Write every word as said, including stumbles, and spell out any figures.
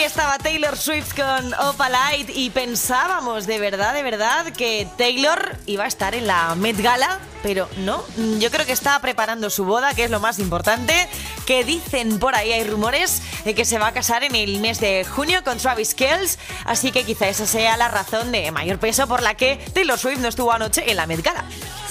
Ahí estaba Taylor Swift con Opalite y pensábamos de verdad, de verdad que Taylor iba a estar en la Met Gala, pero no. Yo creo que está preparando su boda, que es lo más importante, que dicen por ahí, hay rumores de que se va a casar en el mes de junio con Travis Kelce, así que quizá esa sea la razón de mayor peso por la que Taylor Swift no estuvo anoche en la Met Gala.